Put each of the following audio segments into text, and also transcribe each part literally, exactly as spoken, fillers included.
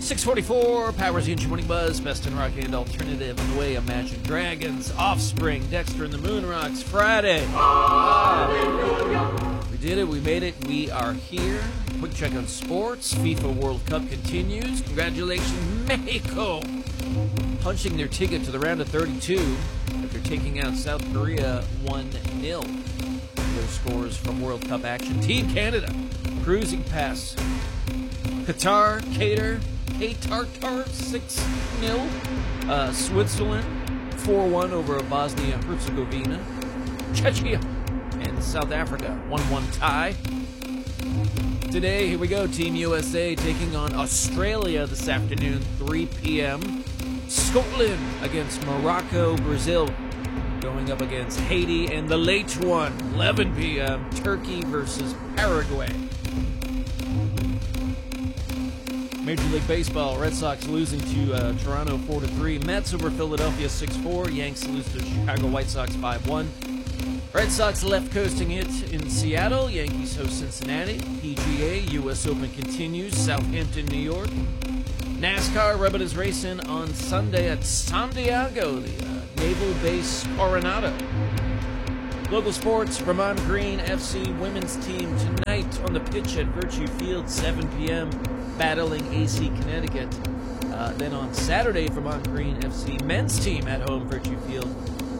six forty-four, Powers the Engine Morning Buzz, best in rock and alternative on the way. Imagine Dragons, Offspring, Dexter and the Moon Rocks, Friday. Ah, we did it, we made it, we are here. Quick check on sports. FIFA World Cup continues. Congratulations, Mexico! Punching their ticket to the round of thirty-two after taking out South Korea one nil. Those scores from World Cup action. Team Canada cruising past Qatar, Qatar, Qatar six nil. Uh, Switzerland four one over Bosnia-Herzegovina. Czechia and South Africa one one tie. Today, here we go, Team U S A taking on Australia this afternoon, three p.m. Scotland against Morocco, Brazil going up against Haiti, and the late one, eleven p.m., Turkey versus Paraguay. Major League Baseball, Red Sox losing to uh, Toronto four to three. Mets over Philadelphia six four. Yanks lose to Chicago White Sox five one. Red Sox left coasting it in Seattle. Yankees host Cincinnati. P G A, U S Open continues. Southampton, New York. NASCAR, rubbing his racing on Sunday at San Diego, the uh, Naval Base Coronado. Local sports, Vermont Green F C women's team tonight on the pitch at Virtue Field, seven p.m., battling A C Connecticut. Uh, then on Saturday, Vermont Green F C men's team at home, Virtue Field,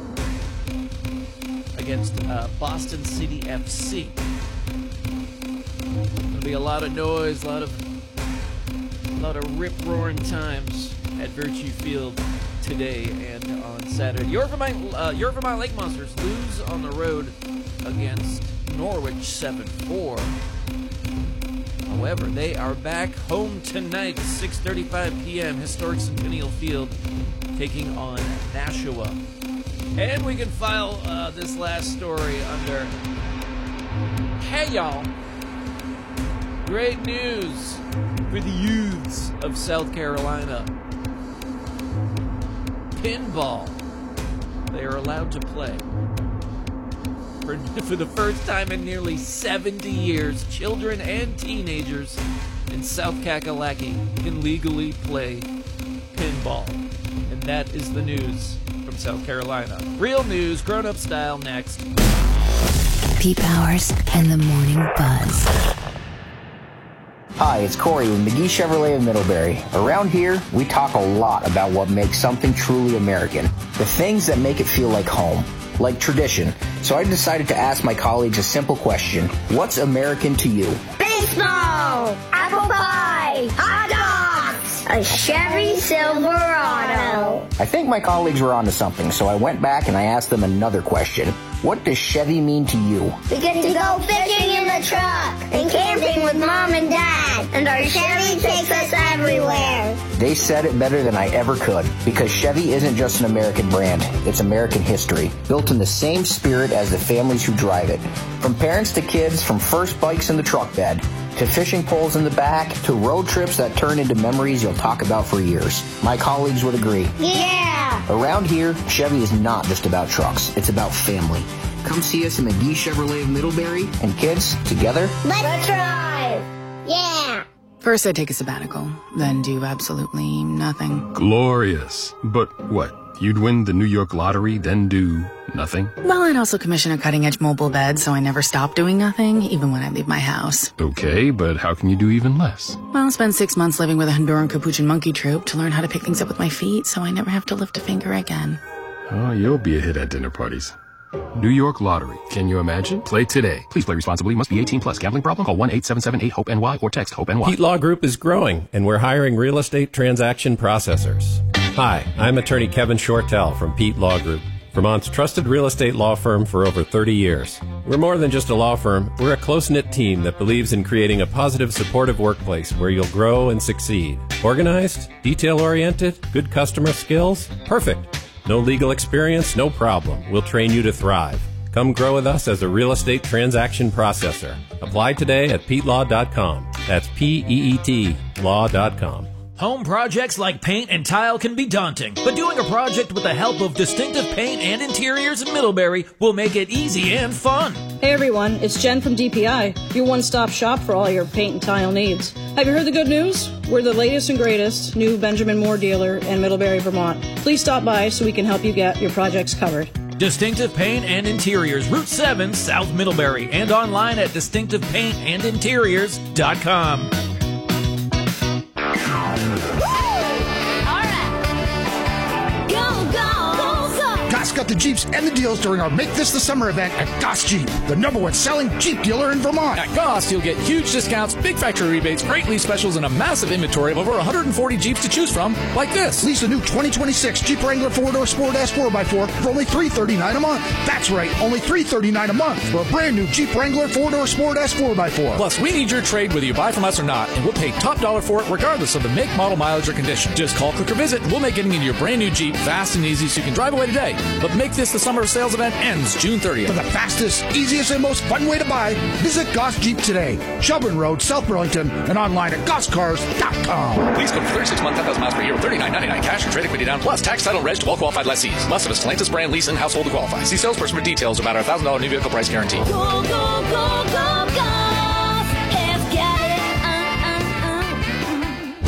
against uh, Boston City F C. There'll be a lot of noise, a lot of, a lot of rip-roaring times at Virtue Field today and on Saturday. Your Vermont, uh, your Vermont Lake Monsters lose on the road against Norwich seven four. However, they are back home tonight, six thirty-five p.m., historic Centennial Field, taking on Nashua. And we can file uh, this last story under, hey y'all, great news for the youths of South Carolina. Pinball. They are allowed to play. For, for the first time in nearly seventy years, children and teenagers in South Kakalaki can legally play pinball. And that is the news from South Carolina. Real news, grown-up style, next. Pete Powers and the Morning Buzz. Hi, it's Corey with McGee Chevrolet of Middlebury. Around here, we talk a lot about what makes something truly American. The things that make it feel like home, like tradition. So I decided to ask my colleagues a simple question. What's American to you? Baseball! Apple pie! Hot dogs! A Chevy Silverado! I think my colleagues were onto something, so I went back and I asked them another question. What does Chevy mean to you? We get to go fishing in the truck and camping with Mom and Dad, and our Chevy takes us everywhere. They said it better than I ever could, because Chevy isn't just an American brand, it's American history, built in the same spirit as the families who drive it. From parents to kids, from first bikes in the truck bed, to fishing poles in the back, to road trips that turn into memories you'll talk about for years. My colleagues would agree. Yeah! Around here, Chevy is not just about trucks, it's about family. Come see us at McGee Chevrolet of Middlebury, and kids, together, Let's drive! Yeah! First I take a sabbatical, then do absolutely nothing. Glorious. But what? You'd win the New York lottery, then do nothing? Well, I'd also commission a cutting-edge mobile bed, so I never stop doing nothing, even when I leave my house. Okay, but how can you do even less? Well, I'll spend six months living with a Honduran Capuchin monkey troupe to learn how to pick things up with my feet, so I never have to lift a finger again. Oh, you'll be a hit at dinner parties. New York Lottery. Can you imagine? Play today. Please play responsibly. Must be eighteen plus. Gambling problem? Call one eight seven seven eight hope N Y or text HOPE-N Y. Pete Law Group is growing, and we're hiring real estate transaction processors. Hi, I'm attorney Kevin Shortell from Pete Law Group, Vermont's trusted real estate law firm for over thirty years. We're more than just a law firm. We're a close-knit team that believes in creating a positive, supportive workplace where you'll grow and succeed. Organized? Detail-oriented? Good customer skills? Perfect. No legal experience? No problem. We'll train you to thrive. Come grow with us as a real estate transaction processor. Apply today at pete law dot com. That's P E E T law dot com. Home projects like paint and tile can be daunting, but doing a project with the help of Distinctive Paint and Interiors in Middlebury will make it easy and fun. Hey everyone, it's Jen from D P I, your one-stop shop for all your paint and tile needs. Have you heard the good news? We're the latest and greatest new Benjamin Moore dealer in Middlebury, Vermont. Please stop by so we can help you get your projects covered. Distinctive Paint and Interiors, Route seven, South Middlebury, and online at distinctive paint and interiors dot com. Goss got the Jeeps and the deals during our Make This the Summer event at Goss Jeep, the number one selling Jeep dealer in Vermont. At Goss, you'll get huge discounts, big factory rebates, great lease specials, and a massive inventory of over one hundred forty Jeeps to choose from, like this. Lease a new twenty twenty-six Jeep Wrangler four-door Sport S four by four for only three hundred thirty-nine dollars a month. That's right, only three hundred thirty-nine dollars a month for a brand new Jeep Wrangler four-door Sport S four by four. Plus, we need your trade whether you buy from us or not, and we'll pay top dollar for it regardless of the make, model, mileage, or condition. Just call, click, or visit, and we'll make getting into your brand new Jeep fast and easy so you can drive away today. But Make This the Summer sales event ends June thirtieth. For the fastest, easiest, and most fun way to buy, visit Goss Jeep today. Shelburne Road, South Burlington, and online at goss cars dot com. Please go for thirty-six month, ten thousand miles per year, thirty-nine ninety-nine cash or trade equity down, plus tax, title, reg to all qualified lessees. Must have a Stellantis brand lease and household to qualify. See salesperson for details about our one thousand dollars new vehicle price guarantee. Go, go, go, go, go. Let's get it. Uh, uh,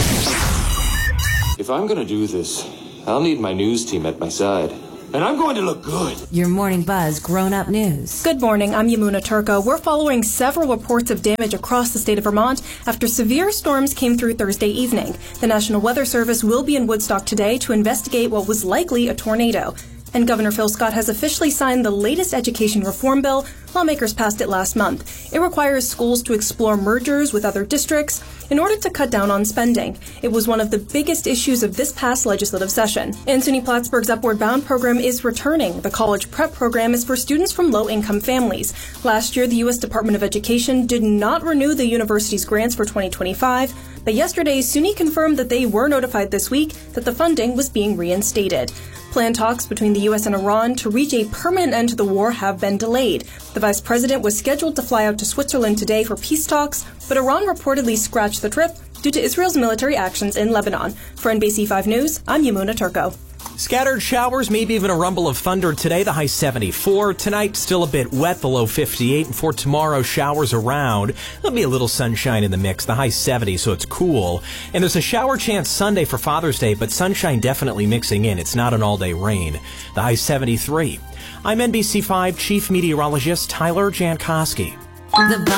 uh. If I'm going to do this, I'll need my news team at my side. And I'm going to look good. Your Morning Buzz Grown-Up News. Good morning. I'm Yamuna Turco. We're following several reports of damage across the state of Vermont after severe storms came through Thursday evening. The National Weather Service will be in Woodstock today to investigate what was likely a tornado. And Governor Phil Scott has officially signed the latest education reform bill. Lawmakers passed it last month. It requires schools to explore mergers with other districts in order to cut down on spending. It was one of the biggest issues of this past legislative session. And SUNY Plattsburgh's Upward Bound program is returning. The college prep program is for students from low-income families. Last year, the U S Department of Education did not renew the university's grants for twenty twenty-five, but yesterday, SUNY confirmed that they were notified this week that the funding was being reinstated. Planned talks between the U S and Iran to reach a permanent end to the war have been delayed. The vice president was scheduled to fly out to Switzerland today for peace talks, but Iran reportedly scratched the trip due to Israel's military actions in Lebanon. For N B C five News, I'm Yamuna Turco. Scattered showers, maybe even a rumble of thunder today, the high seventy-four. Tonight, still a bit wet, the low fifty-eight. And for tomorrow, showers around. There'll be a little sunshine in the mix, the high seventy, so it's cool. And there's a shower chance Sunday for Father's Day, but sunshine definitely mixing in. It's not an all-day rain. The high seventy-three. I'm N B C five Chief Meteorologist Tyler Jankowski. The